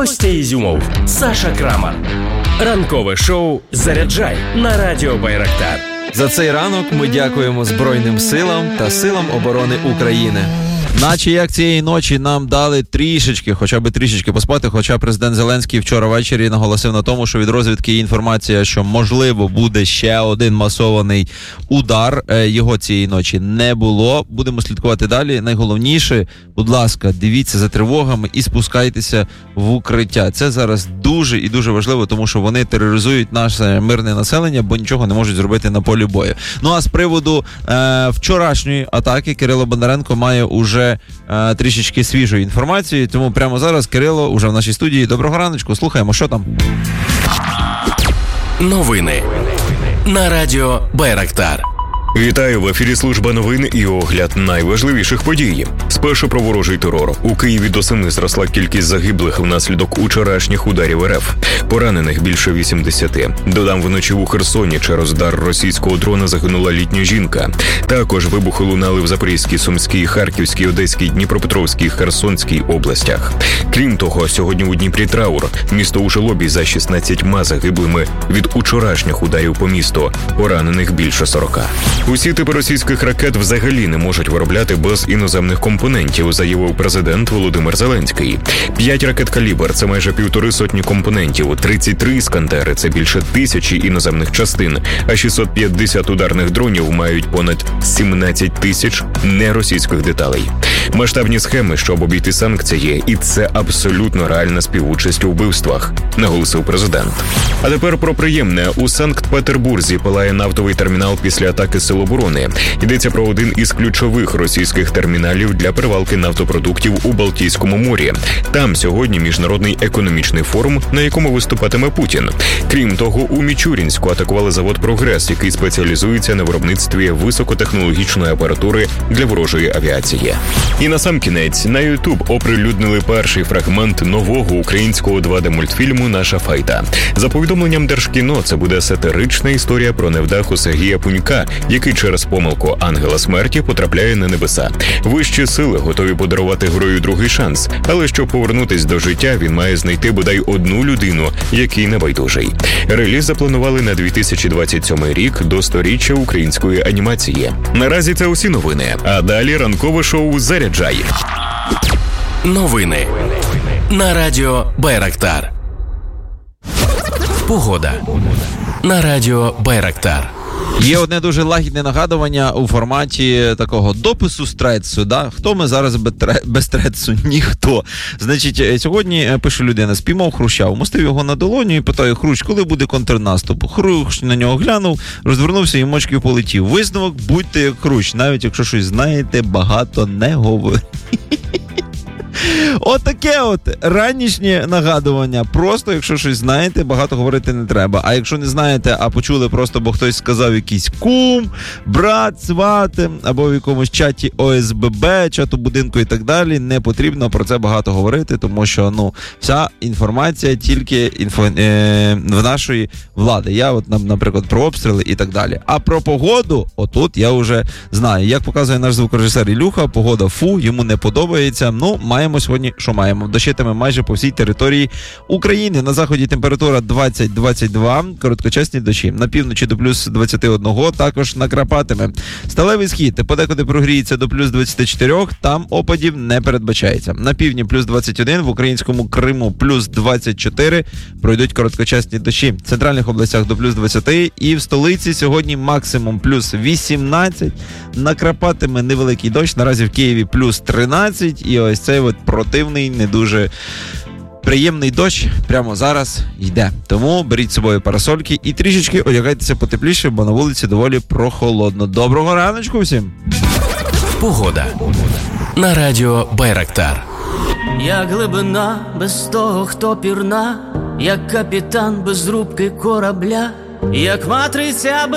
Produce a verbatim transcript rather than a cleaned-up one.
Костя Ізюмов, Саша Крамар. Ранкове шоу «Заряджай» на радіо Байрактар. За цей ранок ми дякуємо Збройним силам та силам оборони України. Наче як цієї ночі нам дали трішечки, хоча б трішечки поспати, хоча президент Зеленський вчора ввечері наголосив на тому, що від розвідки є інформація, що можливо буде ще один масований удар. Його цієї ночі не було. Будемо слідкувати далі. Найголовніше, будь ласка, дивіться за тривогами і спускайтеся в укриття. Це зараз дуже і дуже важливо, тому що вони тероризують наше мирне населення, бо нічого не можуть зробити на полі бою. Ну а з приводу е, вчорашньої атаки Кирило Бондаренко має уже Е, трішечки свіжої інформації, тому прямо зараз Кирило уже в нашій студії. Доброго раночку, слухаємо, що там. Новини на радіо Байрактар. Вітаю, в ефірі служба новин і огляд найважливіших подій. Спершу про ворожий терор. У Києві до семи зросла кількість загиблих внаслідок учорашніх ударів РФ. Поранених більше вісімдесяти. Додам, вночі у Херсоні через удар російського дрона загинула літня жінка. Також вибухи лунали в Запорізькій, Сумській, Харківській, Одеській, Дніпропетровській, Херсонській областях. Крім того, сьогодні у Дніпрі траур. Місто у жалобі за шістнадцятьма загиблими від учорашніх ударів по місту. Поранених більше сорока. Усі типи російських ракет взагалі не можуть виробляти без іноземних компонентів, заявив президент Володимир Зеленський. П'ять ракет «Калібр» – це майже півтори сотні компонентів, тридцять три «Іскандери» – це більше тисячі іноземних частин, а шістсот п'ятдесят ударних дронів мають понад сімнадцять тисяч неросійських деталей. Масштабні схеми, щоб обійти санкції, і це абсолютно реальна співучасть у вбивствах, наголосив президент. А тепер про приємне. У Санкт-Петербурзі палає нафтовий термінал після атаки Сил оборони. Йдеться про один із ключових російських терміналів для перевалки нафтопродуктів у Балтійському морі. Там сьогодні міжнародний економічний форум, на якому виступатиме Путін. Крім того, у Мічурінську атакували завод «Прогрес», який спеціалізується на виробництві високотехнологічної апаратури для ворожої авіації. І насамкінець, на YouTube оприлюднили перший фрагмент нового українського два де-мультфільму «Наша файта». За повідомленням Держкіно, це буде сатирична історія про невдаху Сергія Пунька, який через помилку ангела смерті потрапляє на небеса. Вищі сили готові подарувати герою другий шанс, але щоб повернутись до життя, він має знайти бодай одну людину, який не байдужий. Реліз запланували на дві тисячі двадцять сьомий рік, до сторіччя української анімації. Наразі це усі новини, а далі ранкове шоу «Заряджай». Новини на радіо Байрактар. Погода на радіо Байрактар. Є одне дуже лагідне нагадування у форматі такого допису з трецу, да? Хто ми зараз без трецу? Ніхто. Значить, сьогодні, пише людина, спіймав Хруща, умостив його на долоню і питає: Хрущ, коли буде контрнаступ? Хрущ на нього глянув, розвернувся і мочки полетів. Висновок: будьте як Хрущ, навіть якщо щось знаєте, багато не говоріть. Отаке от ранішнє нагадування. Просто, якщо щось знаєте, багато говорити не треба. А якщо не знаєте, а почули просто, бо хтось сказав якийсь кум, брат, сват, або в якомусь чаті О С Б Б, чату будинку і так далі, не потрібно про це багато говорити, тому що, ну, вся інформація тільки інфо, е, в нашої влади. Я от, наприклад, про обстріли і так далі. А про погоду, отут я вже знаю. Як показує наш звукорежисер Ілюха, погода фу, йому не подобається. Ну, маємо сьогодні, що маємо. Дощитиме майже по всій території України. На заході температура двадцять - двадцять два, короткочасні дощі. На півночі до плюс двадцять один, також накрапатиме. Сталевий схід подекуди прогріється до плюс двадцять чотири, там опадів не передбачається. На півдні плюс двадцять один, в українському Криму плюс двадцять чотири, пройдуть короткочасні дощі. В центральних областях до плюс двадцять, і в столиці сьогодні максимум плюс вісімнадцять, накрапатиме невеликий дощ. Наразі в Києві плюс тринадцять, і ось цей от противний, не дуже приємний дощ прямо зараз йде. Тому беріть з собою парасольки і трішечки одягайтеся потепліше, бо на вулиці доволі прохолодно. Доброго раночку всім! Погода на радіо Байрактар. Як глибина без того, хто пірна, як капітан без рубки корабля, як матриця